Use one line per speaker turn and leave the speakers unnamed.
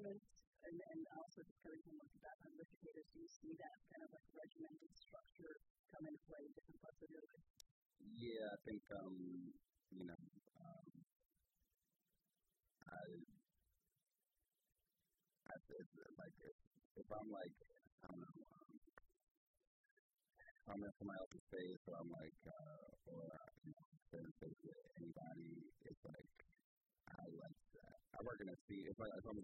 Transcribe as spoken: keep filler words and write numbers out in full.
office, and, and also just coming from like a background of educators, do you see that kind of like regimented structure come into play in different parts of your life?
Yeah, I think, um, you know, um, I, I said, like, if, if I'm like, I don't know, um, if I'm in somebody else's space, or I'm like, uh, or, uh, you know, certain space with anybody, it's like, I like that. I work in a seat, if, I, if I'm